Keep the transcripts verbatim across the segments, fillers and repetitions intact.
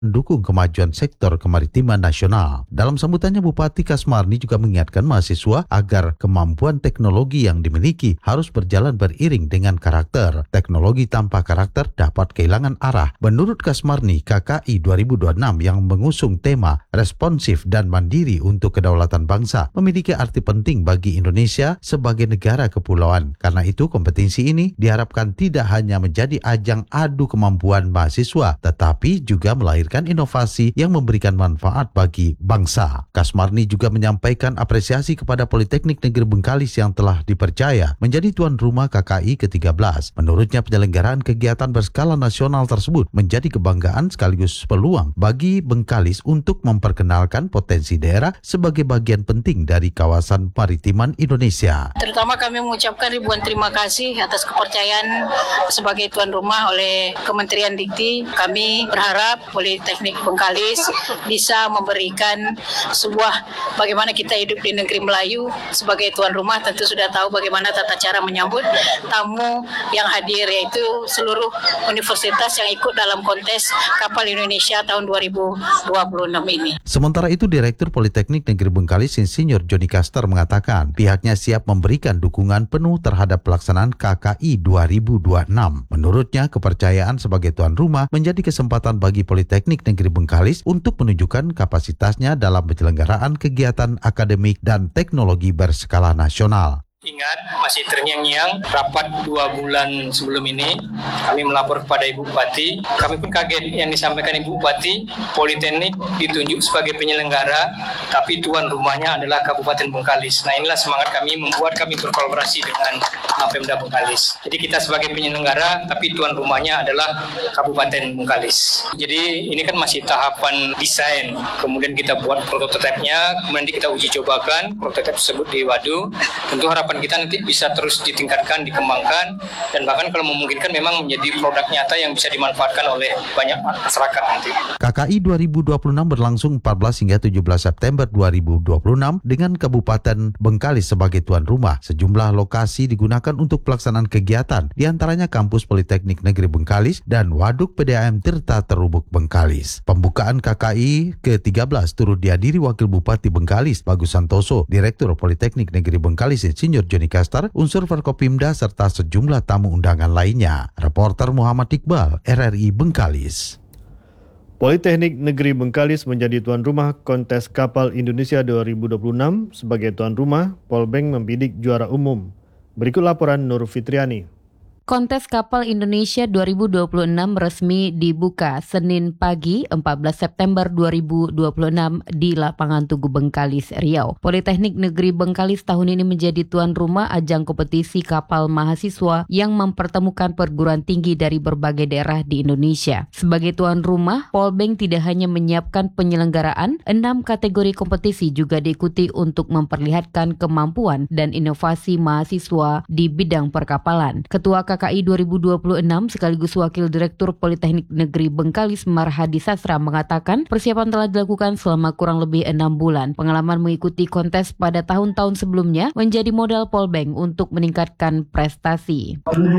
mendukung kemajuan sektor kemaritiman nasional. Dalam sambutannya, Bupati Kasmarni juga mengingatkan mahasiswa agar kemampuan teknologi yang dimiliki harus berjalan beriring dengan karakter. Teknologi tanpa karakter dapat kehilangan arah. Menurut Kasmarni, K K I dua ribu dua puluh enam yang mengusung tema responsif dan mandiri untuk kedaulatan bangsa memiliki arti penting bagi Indonesia sebagai negara kepulauan. Karena itu, kompetisi ini diharapkan tidak hanya menjadi ajang adu kemampuan mahasiswa, tetapi juga melahirkan inovasi yang memberikan manfaat bagi bangsa. Kasmarni juga menyampaikan apresiasi kepada Politeknik Negeri Bengkalis yang telah dipercaya menjadi tuan rumah K K I ke tiga belas. Menurutnya, penyelenggaraan kegiatan berskala nasional tersebut menjadi kebanggaan sekaligus peluang bagi Bengkalis untuk memperkenalkan potensi daerah sebagai bagian penting dari kawasan maritiman Indonesia. Terutama kami mengucapkan ribuan terima kasih atas kepercayaan sebagai tuan rumah oleh Kementerian Dikti. Kami berharap Politeknik Bengkalis bisa memberikan sebuah bagaimana kita hidup di negeri Melayu. Sebagai tuan rumah tentu sudah tahu bagaimana tata cara menyambut tamu yang hadir, yaitu seluruh universitas yang ikut dalam kontes Kapal Indonesia tahun dua ribu dua puluh enam ini. Sementara itu, Direktur Politeknik Negeri Bengkalis Insinyur Joni Caster mengatakan pihaknya siap memberikan dukungan penuh terhadap pelaksanaan K K I dua ribu dua puluh enam. Menurutnya, kepercayaan sebagai tuan rumah menjadi kesempatan bagi Politeknik Negeri Bengkalis untuk menunjukkan kapasitasnya dalam penyelenggaraan kegiatan akademik dan teknologi berskala nasional. Ingat, masih terngiang-ngiang rapat dua bulan sebelum ini kami melapor kepada Ibu Bupati. Kami pun kaget yang disampaikan Ibu Bupati, Politeknik ditunjuk sebagai penyelenggara, tapi tuan rumahnya adalah Kabupaten Bengkalis. Nah, inilah semangat kami membuat kami berkolaborasi dengan Pemda Bengkalis. Jadi kita sebagai penyelenggara, tapi tuan rumahnya adalah Kabupaten Bengkalis. Jadi ini kan masih tahapan desain, kemudian kita buat prototipenya, kemudian kita uji cobakan prototip tersebut di Wadu. Tentu harapan kita nanti bisa terus ditingkatkan, dikembangkan, dan bahkan kalau memungkinkan memang menjadi produk nyata yang bisa dimanfaatkan oleh banyak masyarakat nanti. K K I dua ribu dua puluh enam berlangsung empat belas hingga tujuh belas September dua ribu dua puluh enam dengan Kabupaten Bengkalis sebagai tuan rumah. Sejumlah lokasi digunakan untuk pelaksanaan kegiatan, diantaranya Kampus Politeknik Negeri Bengkalis dan Waduk P D A M Tirta Terubuk Bengkalis. Pembukaan K K I ke tiga belas turut dihadiri Wakil Bupati Bengkalis Bagus Santoso, Direktur Politeknik Negeri Bengkalis Insinyur Joni Caster, unsur Forkopimda serta sejumlah tamu undangan lainnya. Reporter Muhammad Iqbal, R R I Bengkalis. Politeknik Negeri Bengkalis menjadi tuan rumah kontes Kapal Indonesia dua ribu dua puluh enam. Sebagai tuan rumah, Polbank membidik juara umum. Berikut laporan Nur Fitriani. Kontes Kapal Indonesia dua ribu dua puluh enam resmi dibuka Senin pagi empat belas September dua ribu dua puluh enam di Lapangan Tugu Bengkalis, Riau. Politeknik Negeri Bengkalis tahun ini menjadi tuan rumah ajang kompetisi kapal mahasiswa yang mempertemukan perguruan tinggi dari berbagai daerah di Indonesia. Sebagai tuan rumah, Polbank tidak hanya menyiapkan penyelenggaraan, enam kategori kompetisi juga diikuti untuk memperlihatkan kemampuan dan inovasi mahasiswa di bidang perkapalan. Ketua K K I dua ribu dua puluh enam sekaligus Wakil Direktur Politeknik Negeri Bengkalis Marhadi Sastra mengatakan persiapan telah dilakukan selama kurang lebih enam bulan. Pengalaman mengikuti kontes pada tahun-tahun sebelumnya menjadi modal Polbank untuk meningkatkan prestasi.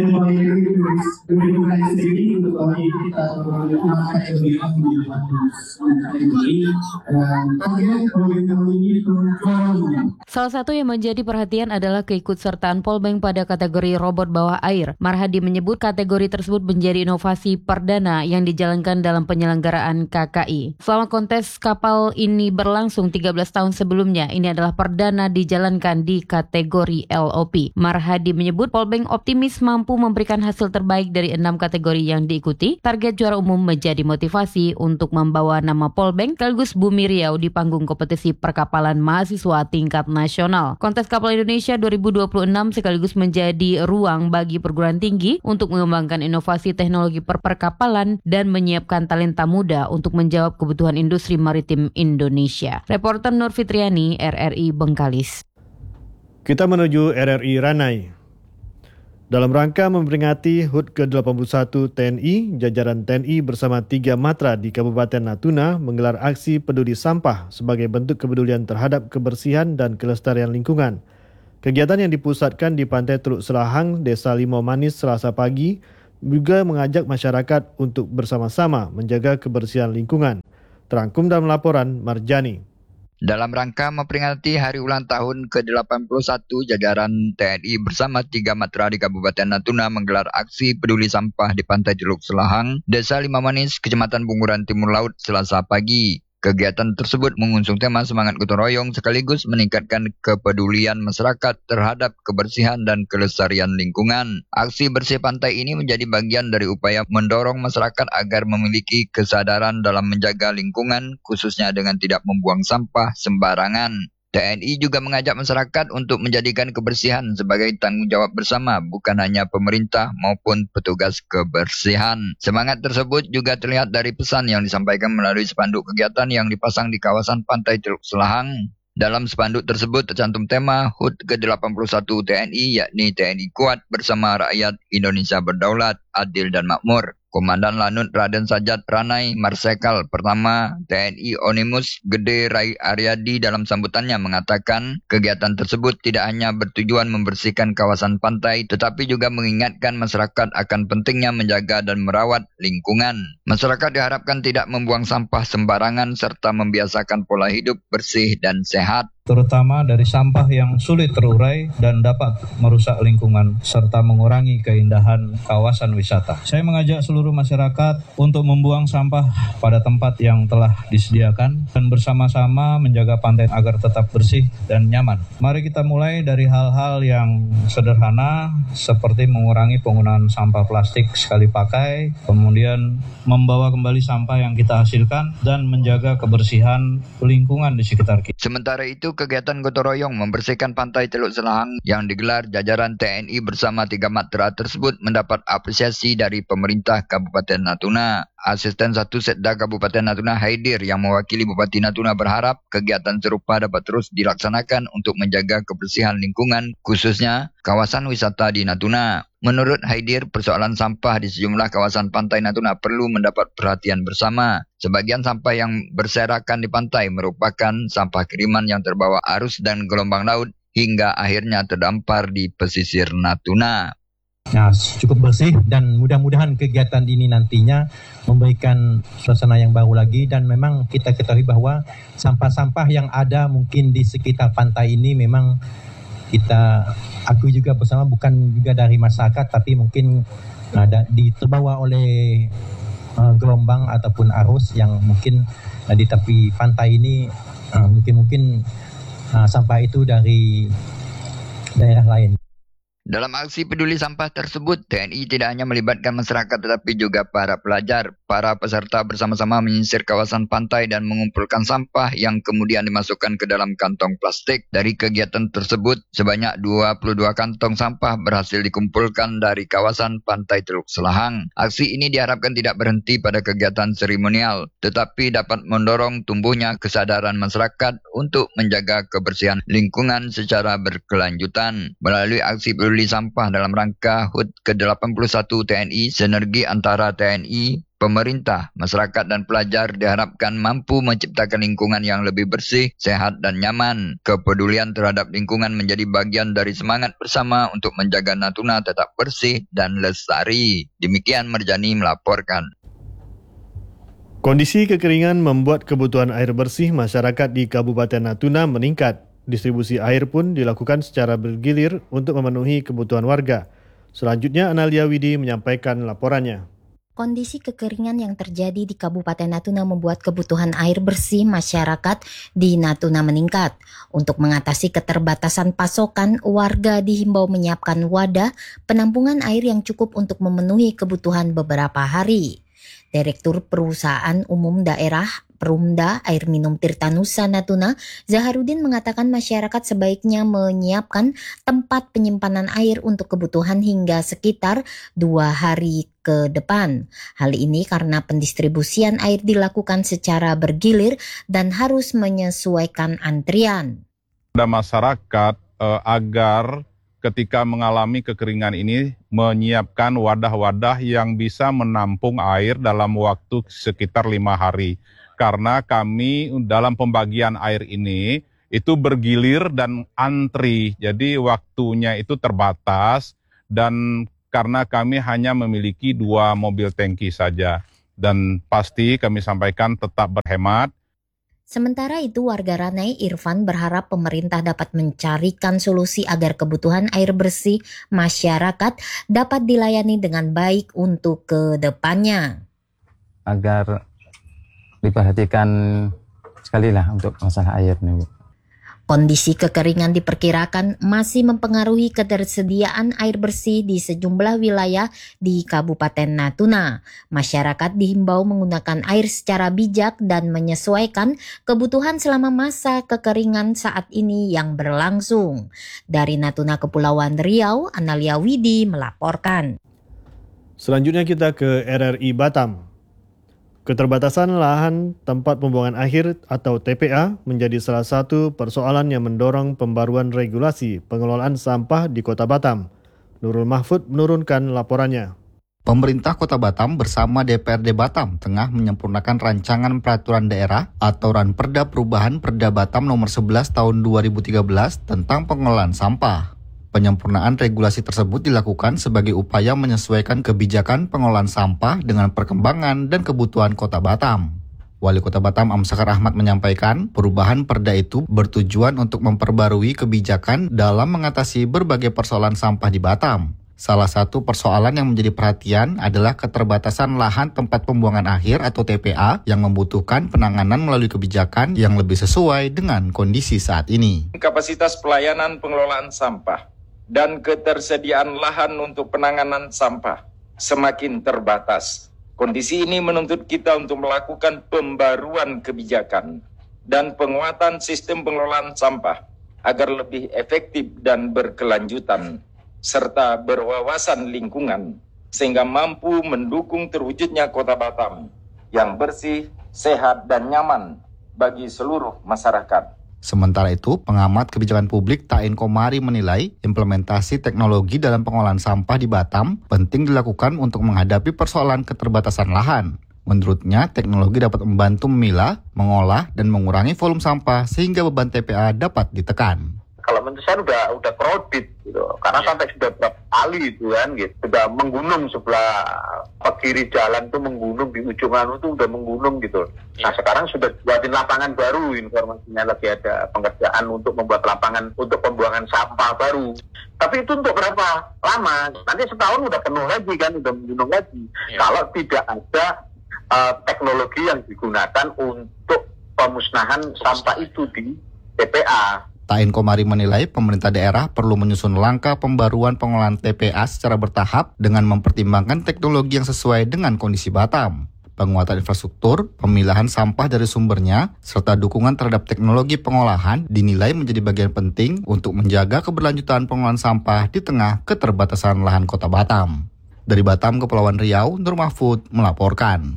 Salah satu yang menjadi perhatian adalah keikutsertaan Polbank pada kategori robot bawah air. Marhadi menyebut kategori tersebut menjadi inovasi perdana yang dijalankan dalam penyelenggaraan K K I. Selama kontes kapal ini berlangsung tiga belas tahun sebelumnya, ini adalah perdana dijalankan di kategori L O P. Marhadi menyebut Polbank optimis mampu memberikan hasil terbaik dari enam kategori yang diikuti. Target juara umum menjadi motivasi untuk membawa nama Polbank sekaligus Bumi Riau di panggung kompetisi perkapalan mahasiswa tingkat nasional. Kontes Kapal Indonesia dua ribu dua puluh enam sekaligus menjadi ruang bagi perguruan tinggi untuk mengembangkan inovasi teknologi perperkapalan dan menyiapkan talenta muda untuk menjawab kebutuhan industri maritim Indonesia. Reporter Nur Fitriani, R R I Bengkalis. Kita menuju R R I Ranai. Dalam rangka memperingati H U T ke delapan puluh satu T N I, jajaran T N I bersama tiga matra di Kabupaten Natuna menggelar aksi peduli sampah sebagai bentuk kepedulian terhadap kebersihan dan kelestarian lingkungan. Kegiatan yang dipusatkan di Pantai Teluk Selahang, Desa Limau Manis Selasa pagi juga mengajak masyarakat untuk bersama-sama menjaga kebersihan lingkungan. Terangkum dalam laporan Marjani. Dalam rangka memperingati hari ulang tahun ke delapan puluh satu, jajaran T N I bersama tiga matra di Kabupaten Natuna menggelar aksi peduli sampah di Pantai Teluk Selahang, Desa Lima Manis, Kecamatan Bunguran Timur Laut, Selasa pagi. Kegiatan tersebut mengusung tema semangat gotong royong sekaligus meningkatkan kepedulian masyarakat terhadap kebersihan dan kelestarian lingkungan. Aksi bersih pantai ini menjadi bagian dari upaya mendorong masyarakat agar memiliki kesadaran dalam menjaga lingkungan, khususnya dengan tidak membuang sampah sembarangan. T N I juga mengajak masyarakat untuk menjadikan kebersihan sebagai tanggung jawab bersama, bukan hanya pemerintah maupun petugas kebersihan. Semangat tersebut juga terlihat dari pesan yang disampaikan melalui spanduk kegiatan yang dipasang di kawasan Pantai Teluk Selahang. Dalam spanduk tersebut tercantum tema H U T ke delapan puluh satu T N I, yakni T N I kuat bersama rakyat Indonesia berdaulat, adil dan makmur. Komandan Lanut Raden Sajat Ranai Marsekal pertama T N I Onimus Gede Rai Aryadi dalam sambutannya mengatakan kegiatan tersebut tidak hanya bertujuan membersihkan kawasan pantai tetapi juga mengingatkan masyarakat akan pentingnya menjaga dan merawat lingkungan. Masyarakat diharapkan tidak membuang sampah sembarangan serta membiasakan pola hidup bersih dan sehat, terutama dari sampah yang sulit terurai dan dapat merusak lingkungan serta mengurangi keindahan kawasan wisata. Saya mengajak seluruh masyarakat untuk membuang sampah pada tempat yang telah disediakan dan bersama-sama menjaga pantai agar tetap bersih dan nyaman. Mari kita mulai dari hal-hal yang sederhana seperti mengurangi penggunaan sampah plastik sekali pakai, kemudian membawa kembali sampah yang kita hasilkan dan menjaga kebersihan lingkungan di sekitar kita. Sementara itu, kegiatan gotong royong membersihkan Pantai Teluk Selahang yang digelar jajaran T N I bersama tiga matra tersebut mendapat apresiasi dari pemerintah Kabupaten Natuna. Asisten satu Setda Kabupaten Natuna Haidir yang mewakili Bupati Natuna berharap kegiatan serupa dapat terus dilaksanakan untuk menjaga kebersihan lingkungan, khususnya kawasan wisata di Natuna. Menurut Haidir, persoalan sampah di sejumlah kawasan pantai Natuna perlu mendapat perhatian bersama. Sebagian sampah yang berserakan di pantai merupakan sampah kiriman yang terbawa arus dan gelombang laut hingga akhirnya terdampar di pesisir Natuna. Nah, cukup bersih dan mudah-mudahan kegiatan ini nantinya memberikan suasana yang baru lagi, dan memang kita ketahui bahwa sampah-sampah yang ada mungkin di sekitar pantai ini memang kita akui juga bersama bukan juga dari masyarakat tapi mungkin ada terbawa oleh uh, gelombang ataupun arus yang mungkin uh, di tepi pantai ini uh, mungkin-mungkin uh, sampah itu dari daerah lain. Dalam aksi peduli sampah tersebut, T N I tidak hanya melibatkan masyarakat tetapi juga para pelajar. Para peserta bersama-sama menyisir kawasan pantai dan mengumpulkan sampah yang kemudian dimasukkan ke dalam kantong plastik. Dari kegiatan tersebut, sebanyak dua puluh dua kantong sampah berhasil dikumpulkan dari kawasan Pantai Teluk Selahang. Aksi ini diharapkan tidak berhenti pada kegiatan seremonial, tetapi dapat mendorong tumbuhnya kesadaran masyarakat untuk menjaga kebersihan lingkungan secara berkelanjutan. Melalui aksi peduli sampah dalam rangka H U T ke delapan puluh satu T N I, sinergi antara T N I, pemerintah, masyarakat dan pelajar diharapkan mampu menciptakan lingkungan yang lebih bersih, sehat dan nyaman. Kepedulian terhadap lingkungan menjadi bagian dari semangat bersama untuk menjaga Natuna tetap bersih dan lestari. Demikian Marjani melaporkan. Kondisi kekeringan membuat kebutuhan air bersih masyarakat di Kabupaten Natuna meningkat. Distribusi air pun dilakukan secara bergilir untuk memenuhi kebutuhan warga. Selanjutnya, Analia Widi menyampaikan laporannya. Kondisi kekeringan yang terjadi di Kabupaten Natuna membuat kebutuhan air bersih masyarakat di Natuna meningkat. Untuk mengatasi keterbatasan pasokan, warga dihimbau menyiapkan wadah penampungan air yang cukup untuk memenuhi kebutuhan beberapa hari. Direktur Perusahaan Umum Daerah Perumda Air Minum Tirtanusa Natuna, Zaharudin mengatakan masyarakat sebaiknya menyiapkan tempat penyimpanan air untuk kebutuhan hingga sekitar dua hari ke depan. Hal ini karena pendistribusian air dilakukan secara bergilir dan harus menyesuaikan antrian. Pada masyarakat eh, agar ketika mengalami kekeringan ini menyiapkan wadah-wadah yang bisa menampung air dalam waktu sekitar lima hari. Karena kami dalam pembagian air ini itu bergilir dan antri, jadi waktunya itu terbatas dan karena kami hanya memiliki dua mobil tangki saja. Dan pasti kami sampaikan tetap berhemat. Sementara itu, warga Ranai Irfan berharap pemerintah dapat mencarikan solusi agar kebutuhan air bersih masyarakat dapat dilayani dengan baik untuk ke depannya. Agar diperhatikan sekali lah untuk masalah air nih, Bu. Kondisi kekeringan diperkirakan masih mempengaruhi ketersediaan air bersih di sejumlah wilayah di Kabupaten Natuna. Masyarakat dihimbau menggunakan air secara bijak dan menyesuaikan kebutuhan selama masa kekeringan saat ini yang berlangsung. Dari Natuna Kepulauan Riau, Analia Widi melaporkan. Selanjutnya kita ke R R I Batam. Keterbatasan lahan tempat pembuangan akhir atau T P A menjadi salah satu persoalan yang mendorong pembaruan regulasi pengelolaan sampah di Kota Batam. Nurul Mahfud menurunkan laporannya. Pemerintah Kota Batam bersama D P R D Batam tengah menyempurnakan rancangan peraturan daerah atau Ranperda Perubahan Perda Batam nomor sebelas tahun dua ribu tiga belas tentang pengelolaan sampah. Penyempurnaan regulasi tersebut dilakukan sebagai upaya menyesuaikan kebijakan pengelolaan sampah dengan perkembangan dan kebutuhan Kota Batam. Wali Kota Batam Amsakar Ahmad menyampaikan, perubahan perda itu bertujuan untuk memperbarui kebijakan dalam mengatasi berbagai persoalan sampah di Batam. Salah satu persoalan yang menjadi perhatian adalah keterbatasan lahan tempat pembuangan akhir atau T P A yang membutuhkan penanganan melalui kebijakan yang lebih sesuai dengan kondisi saat ini. Kapasitas pelayanan pengelolaan sampah dan ketersediaan lahan untuk penanganan sampah semakin terbatas. Kondisi ini menuntut kita untuk melakukan pembaruan kebijakan dan penguatan sistem pengelolaan sampah agar lebih efektif dan berkelanjutan, serta berwawasan lingkungan, sehingga mampu mendukung terwujudnya Kota Batam yang bersih, sehat, dan nyaman bagi seluruh masyarakat. Sementara itu, pengamat kebijakan publik Tain Komari menilai implementasi teknologi dalam pengolahan sampah di Batam penting dilakukan untuk menghadapi persoalan keterbatasan lahan. Menurutnya, teknologi dapat membantu memilah, mengolah, dan mengurangi volume sampah sehingga beban T P A dapat ditekan. Kalau menurut saya udah udah crowded gitu, karena sampai sudah berapa kali itu kan, gitu, sudah menggunung sebelah kiri jalan tuh menggunung, di ujung anu tuh udah menggunung gitu. Nah sekarang sudah buatin lapangan baru, informasinya lagi ada pengerjaan untuk membuat lapangan untuk pembuangan sampah baru. Tapi itu untuk berapa lama? Nanti setahun udah penuh lagi kan, udah menggunung lagi. Ya. Kalau tidak ada uh, teknologi yang digunakan untuk pemusnahan sampah itu di T P A. Tain Komari menilai pemerintah daerah perlu menyusun langkah pembaruan pengolahan T P A secara bertahap dengan mempertimbangkan teknologi yang sesuai dengan kondisi Batam. Penguatan infrastruktur, pemilahan sampah dari sumbernya, serta dukungan terhadap teknologi pengolahan dinilai menjadi bagian penting untuk menjaga keberlanjutan pengolahan sampah di tengah keterbatasan lahan Kota Batam. Dari Batam, Kepulauan Riau, Nur Mahfud melaporkan.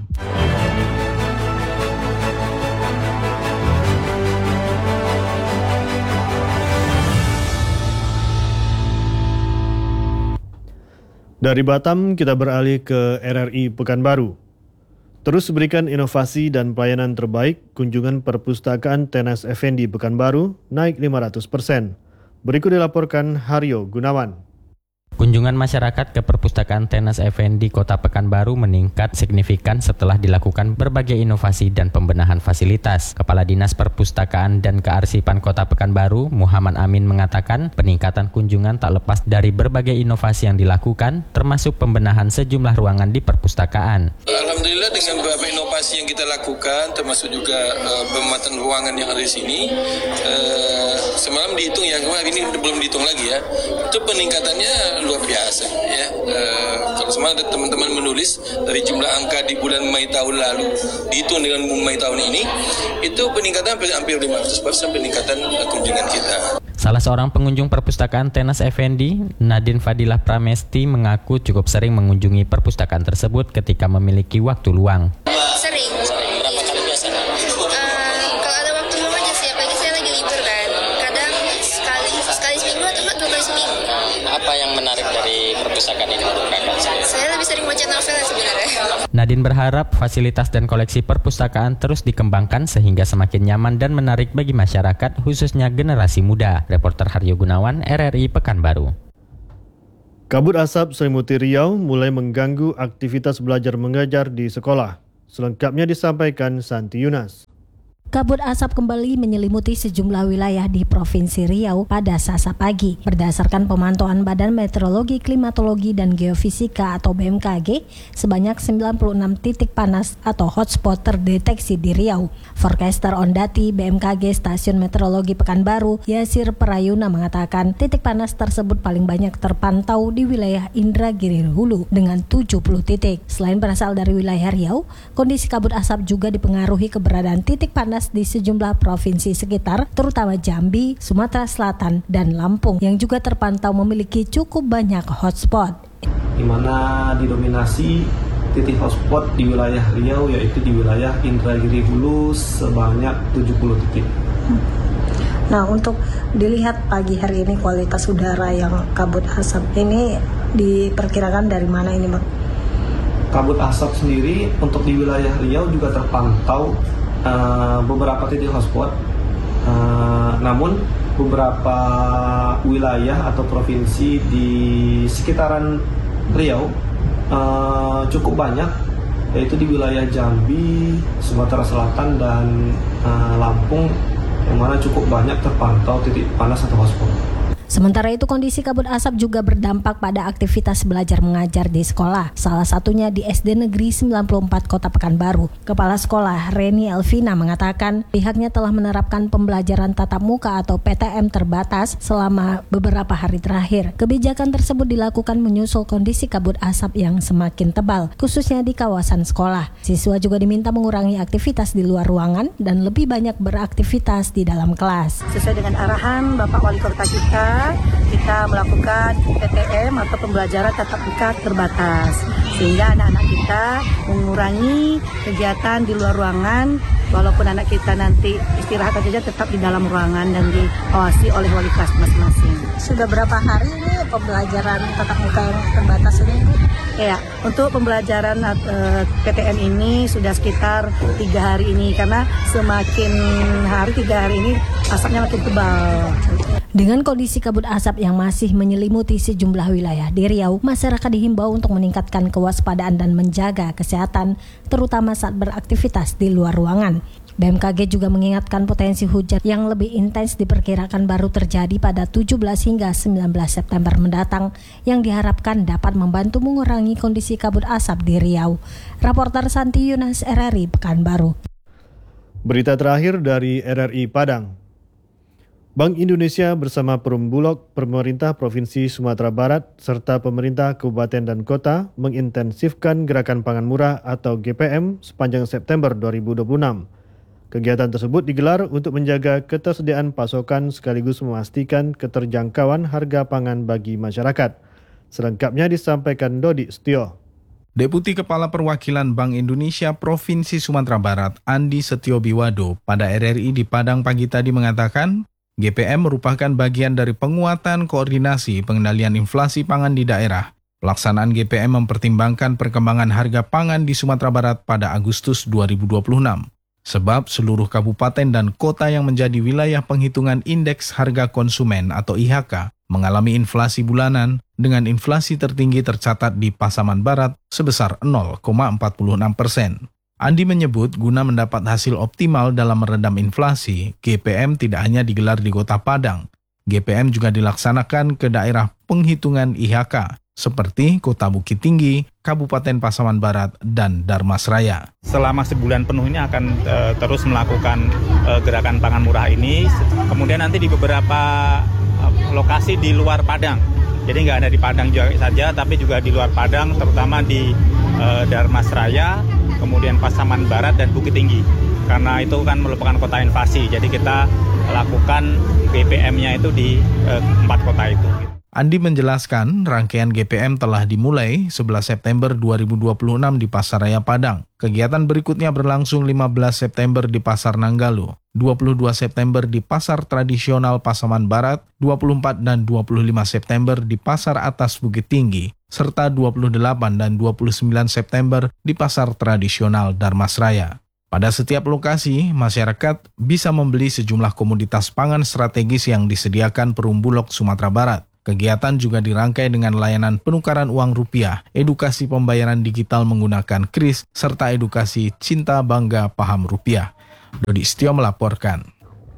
Dari Batam kita beralih ke R R I Pekanbaru. Terus berikan inovasi dan pelayanan terbaik, kunjungan perpustakaan Tenas Effendi Pekanbaru naik lima ratus persen. Berikut dilaporkan Haryo Gunawan. Kunjungan masyarakat ke perpustakaan Tenas Effendi Kota Pekanbaru meningkat signifikan setelah dilakukan berbagai inovasi dan pembenahan fasilitas. Kepala Dinas Perpustakaan dan Kearsipan Kota Pekanbaru, Muhammad Amin mengatakan peningkatan kunjungan tak lepas dari berbagai inovasi yang dilakukan, termasuk pembenahan sejumlah ruangan di perpustakaan. Alhamdulillah dengan beberapa inovasi yang kita lakukan, termasuk juga uh, pemetaan ruangan yang ada di sini, uh, semalam dihitung ya, ini belum dihitung lagi ya, itu peningkatannya luar biasa ya. E, kalau semalam teman-teman menulis dari jumlah angka di bulan Mei tahun lalu dihitung dengan Mei tahun ini, itu peningkatan hampir lima ratus persen peningkatan kunjungan kita. Salah seorang pengunjung perpustakaan Tenas Effendi, Nadine Fadilah Pramesti, mengaku cukup sering mengunjungi perpustakaan tersebut ketika memiliki waktu luang. Sering. Berapa kali biasanya? Uh, kalau ada waktu luang aja sih, apalagi saya lagi libur kan. Kadang sekali sekali seminggu atau dua kali seminggu. Apa yang menarik dari perpustakaan ini menurut Kakak? Saya lebih sering baca novel sebenarnya. Nadine berharap fasilitas dan koleksi perpustakaan terus dikembangkan sehingga semakin nyaman dan menarik bagi masyarakat, khususnya generasi muda. Reporter Haryo Gunawan, R R I Pekanbaru. Kabut asap selimuti Riau mulai mengganggu aktivitas belajar mengajar di sekolah. Selengkapnya disampaikan Santi Yunas. Kabut asap kembali menyelimuti sejumlah wilayah di Provinsi Riau pada Selasa pagi. Berdasarkan pemantauan Badan Meteorologi, Klimatologi, dan Geofisika atau B M K G, sebanyak sembilan puluh enam titik panas atau hotspot terdeteksi di Riau. Forecaster Ondati B M K G Stasiun Meteorologi Pekanbaru, Yasir Prayuna mengatakan titik panas tersebut paling banyak terpantau di wilayah Indragiri Hulu dengan tujuh puluh titik. Selain berasal dari wilayah Riau, kondisi kabut asap juga dipengaruhi keberadaan titik panas di sejumlah provinsi sekitar, terutama Jambi, Sumatera Selatan, dan Lampung yang juga terpantau memiliki cukup banyak hotspot. Di mana didominasi titik hotspot di wilayah Riau yaitu di wilayah Indragiri Hulu sebanyak tujuh puluh titik. Nah, untuk dilihat pagi hari ini kualitas udara yang kabut asap ini diperkirakan dari mana ini, Bang? Kabut asap sendiri untuk di wilayah Riau juga terpantau Uh, beberapa titik hotspot, uh, namun beberapa wilayah atau provinsi di sekitaran Riau uh, cukup banyak, yaitu di wilayah Jambi, Sumatera Selatan, dan uh, Lampung, yang mana cukup banyak terpantau titik panas atau hotspot. Sementara itu, kondisi kabut asap juga berdampak pada aktivitas belajar mengajar di sekolah. Salah satunya di S D Negeri sembilan puluh empat Kota Pekanbaru. Kepala Sekolah Reni Elvina mengatakan pihaknya telah menerapkan pembelajaran tatap muka atau P T M terbatas selama beberapa hari terakhir. Kebijakan tersebut dilakukan menyusul kondisi kabut asap yang semakin tebal, khususnya di kawasan sekolah. Siswa juga diminta mengurangi aktivitas di luar ruangan dan lebih banyak beraktivitas di dalam kelas. Sesuai dengan arahan Bapak Wali Kota kita, kita melakukan P T M atau pembelajaran tatap muka terbatas, sehingga anak-anak kita mengurangi kegiatan di luar ruangan, walaupun anak kita nanti istirahat saja tetap di dalam ruangan dan diawasi oleh wali kelas masing-masing. Sudah berapa hari ini pembelajaran tatap muka yang terbatas ini, Bu? Ya, untuk pembelajaran uh, P T M ini sudah sekitar tiga hari ini, karena semakin hari tiga hari ini asapnya makin tebal. Dengan kondisi kabut asap yang masih menyelimuti sejumlah wilayah di Riau, masyarakat dihimbau untuk meningkatkan kewaspadaan dan menjaga kesehatan, terutama saat beraktivitas di luar ruangan. B M K G juga mengingatkan potensi hujan yang lebih intens diperkirakan baru terjadi pada tujuh belas hingga sembilan belas September mendatang, yang diharapkan dapat membantu mengurangi kondisi kabut asap di Riau. Raporter Santi Yunas, R R I Pekanbaru. Berita terakhir dari R R I Padang. Bank Indonesia bersama Perum Bulog, pemerintah Provinsi Sumatera Barat, serta pemerintah kabupaten dan kota mengintensifkan gerakan pangan murah atau G P M sepanjang September dua ribu dua puluh enam. Kegiatan tersebut digelar untuk menjaga ketersediaan pasokan sekaligus memastikan keterjangkauan harga pangan bagi masyarakat. Selengkapnya disampaikan Dodi Setio. Deputi Kepala Perwakilan Bank Indonesia Provinsi Sumatera Barat, Andi Setio Biwado, pada R R I di Padang pagi tadi mengatakan, G P M merupakan bagian dari penguatan koordinasi pengendalian inflasi pangan di daerah. Pelaksanaan G P M mempertimbangkan perkembangan harga pangan di Sumatera Barat pada Agustus dua ribu dua puluh enam. Sebab seluruh kabupaten dan kota yang menjadi wilayah penghitungan Indeks Harga Konsumen atau I H K mengalami inflasi bulanan dengan inflasi tertinggi tercatat di Pasaman Barat sebesar nol koma empat puluh enam persen. Andi menyebut guna mendapat hasil optimal dalam meredam inflasi, G P M tidak hanya digelar di Kota Padang. G P M juga dilaksanakan ke daerah penghitungan I H K, seperti Kota Bukit Tinggi, Kabupaten Pasaman Barat, dan Darmasraya. Selama sebulan penuh ini akan uh, terus melakukan uh, gerakan pangan murah ini, kemudian nanti di beberapa uh, lokasi di luar Padang. Jadi nggak ada di Padang juga saja, tapi juga di luar Padang, terutama di uh, Darmasraya, kemudian Pasaman Barat dan Bukit Tinggi. Karena itu kan merupakan kota invasi, jadi kita lakukan G P M-nya itu di uh, empat kota itu. Andi menjelaskan rangkaian G P M telah dimulai sebelas September dua ribu dua puluh enam di Pasaraya Padang. Kegiatan berikutnya berlangsung lima belas September di Pasar Nanggalo, dua puluh dua September di Pasar Tradisional Pasaman Barat, dua puluh empat dan dua puluh lima September di Pasar Atas Bukit Tinggi, serta dua puluh delapan dan dua puluh sembilan September di Pasar Tradisional Darmasraya. Pada setiap lokasi, masyarakat bisa membeli sejumlah komoditas pangan strategis yang disediakan Perum Bulog Sumatera Barat. Kegiatan juga dirangkai dengan layanan penukaran uang rupiah, edukasi pembayaran digital menggunakan kris, serta edukasi cinta bangga paham rupiah. Dodi Setio melaporkan.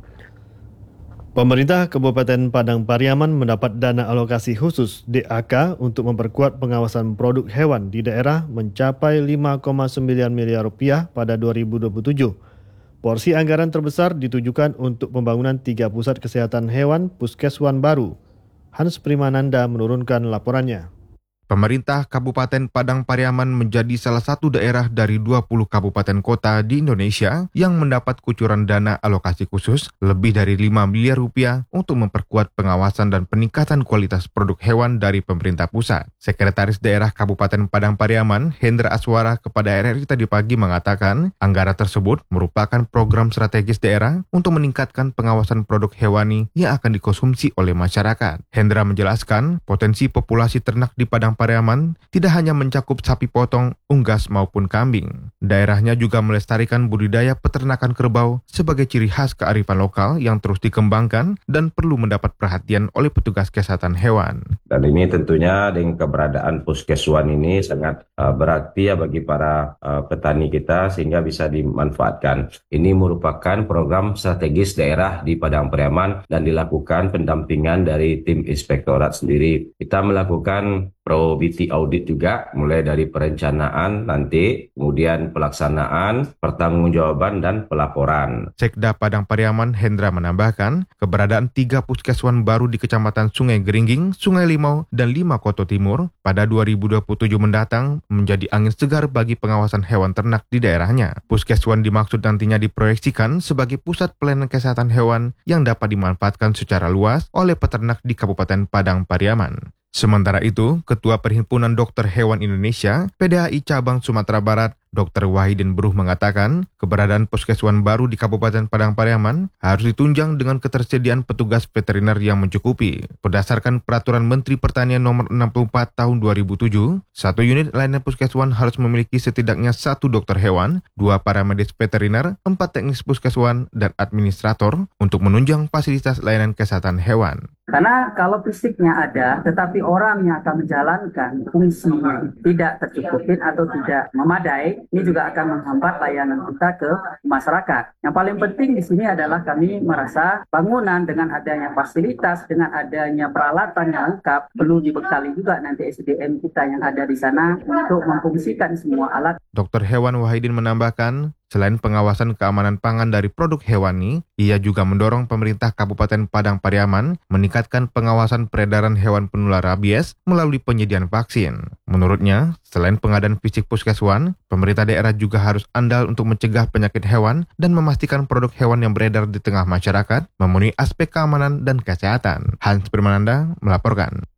Pemerintah Kabupaten Padang Pariaman mendapat dana alokasi khusus D A K untuk memperkuat pengawasan produk hewan di daerah mencapai lima koma sembilan miliar rupiah pada dua ribu dua puluh tujuh. Porsi anggaran terbesar ditujukan untuk pembangunan tiga pusat kesehatan hewan puskeswan baru. Hans Primananda menurunkan laporannya. Pemerintah Kabupaten Padang Pariaman menjadi salah satu daerah dari dua puluh kabupaten kota di Indonesia yang mendapat kucuran dana alokasi khusus lebih dari lima miliar rupiah untuk memperkuat pengawasan dan peningkatan kualitas produk hewan dari pemerintah pusat. Sekretaris Daerah Kabupaten Padang Pariaman, Hendra Aswara, kepada R R I tadi pagi mengatakan anggaran tersebut merupakan program strategis daerah untuk meningkatkan pengawasan produk hewani yang akan dikonsumsi oleh masyarakat. Hendra menjelaskan potensi populasi ternak di Padang Pariaman tidak hanya mencakup sapi potong, unggas maupun kambing. Daerahnya juga melestarikan budidaya peternakan kerbau sebagai ciri khas kearifan lokal yang terus dikembangkan dan perlu mendapat perhatian oleh petugas kesehatan hewan. Dan ini tentunya dengan keberadaan puskeswan ini sangat uh, berarti ya bagi para uh, petani kita sehingga bisa dimanfaatkan. Ini merupakan program strategis daerah di Padang Pariaman dan dilakukan pendampingan dari tim inspektorat sendiri. Kita melakukan Pro B T audit juga, mulai dari perencanaan nanti, kemudian pelaksanaan, pertanggungjawaban, dan pelaporan. Sekda Padang Pariaman Hendra menambahkan, keberadaan tiga puskeswan baru di Kecamatan Sungai Geringging, Sungai Limau, dan Lima Koto Timur pada dua ribu dua puluh tujuh mendatang menjadi angin segar bagi pengawasan hewan ternak di daerahnya. Puskeswan dimaksud nantinya diproyeksikan sebagai pusat pelayanan kesehatan hewan yang dapat dimanfaatkan secara luas oleh peternak di Kabupaten Padang Pariaman. Sementara itu, Ketua Perhimpunan Dokter Hewan Indonesia, P D H I Cabang Sumatera Barat, Dokter Wahidin Bruh mengatakan, keberadaan puskeswan baru di Kabupaten Padang Pariaman harus ditunjang dengan ketersediaan petugas veteriner yang mencukupi. Berdasarkan Peraturan Menteri Pertanian Nomor enam puluh empat Tahun dua ribu tujuh, satu unit layanan puskeswan harus memiliki setidaknya satu dokter hewan, dua paramedis veteriner, empat teknis puskeswan, dan administrator untuk menunjang fasilitas layanan kesehatan hewan. Karena kalau fisiknya ada, tetapi orang yang akan menjalankan fungsinya tidak tercukupin atau tidak memadai, ini juga akan menghambat layanan kita ke masyarakat. Yang paling penting di sini adalah kami merasa bangunan dengan adanya fasilitas, dengan adanya peralatan yang lengkap, perlu dibekali juga nanti S D M kita yang ada di sana untuk memfungsikan semua alat. Dokter Hewan Wahidin menambahkan, selain pengawasan keamanan pangan dari produk hewani, ia juga mendorong pemerintah Kabupaten Padang Pariaman meningkatkan pengawasan peredaran hewan penular rabies melalui penyediaan vaksin. Menurutnya, selain pengadaan fisik puskeswan, pemerintah daerah juga harus andal untuk mencegah penyakit hewan dan memastikan produk hewan yang beredar di tengah masyarakat memenuhi aspek keamanan dan kesehatan. Hans Primananda melaporkan.